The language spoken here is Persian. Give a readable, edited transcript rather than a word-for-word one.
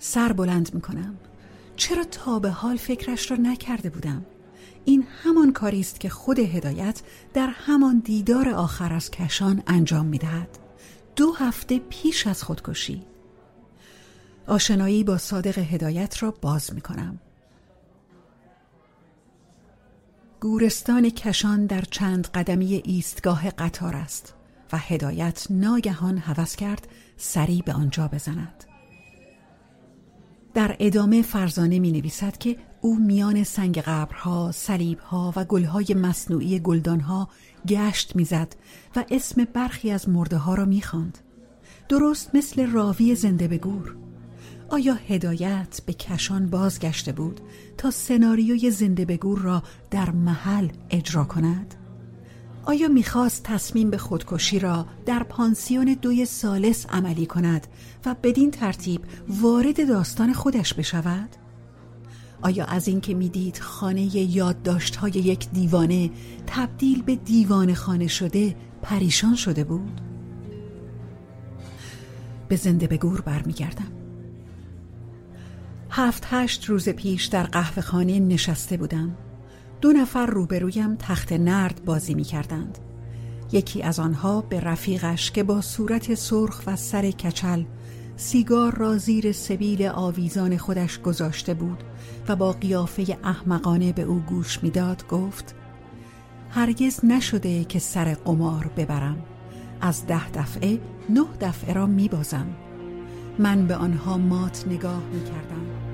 سر بلند میکنم. چرا تا به حال فکرش را نکرده بودم؟ این همان کاری است که خود هدایت در همان دیدار آخر از کشان انجام میدهد. 2 هفته پیش از خودکشی. آشنایی با صادق هدایت را باز میکنم. گورستان کشان در چند قدمی ایستگاه قطار است و هدایت ناگهان هوس کرد سری به آنجا بزند. در ادامه فرزانه می نویسد که او میان سنگ قبرها، صلیبها و گلهای مصنوعی گلدانها گشت میزد و اسم برخی از مرده ها را می خواند. درست مثل راوی زنده به گور. آیا هدایت به کشان بازگشته بود تا سناریوی زنده به گور را در محل اجرا کند؟ آیا میخواست تصمیم به خودکشی را در پانسیون 2 ثالث عملی کند و بدین ترتیب وارد داستان خودش بشود؟ آیا از این که میدید خانه یادداشت‌های یک دیوانه تبدیل به دیوانه خانه شده پریشان شده بود؟ به زنده به گور برمیگردم. 7-8 روز پیش در قهوه خانه نشسته بودم. 2 نفر روبرویم تخت نرد بازی می کردند. یکی از آنها به رفیقش که با صورت سرخ و سر کچل سیگار را زیر سبیل آویزان خودش گذاشته بود و با قیافه احمقانه به او گوش می داد گفت: هرگز نشده که سر قمار ببرم. از 10 دفعه 9 دفعه را می بازم. من به آنها مات نگاه می کردم.